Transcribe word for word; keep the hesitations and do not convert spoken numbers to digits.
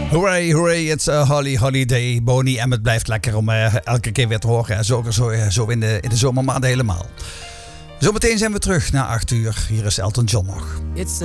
Hooray, hooray, it's a holly holiday, Boney. En het blijft lekker om uh, elke keer weer te horen. Zo, zo, zo in, de, in de zomermaanden helemaal. Zometeen zijn we terug na acht uur. Hier is Elton John nog. It's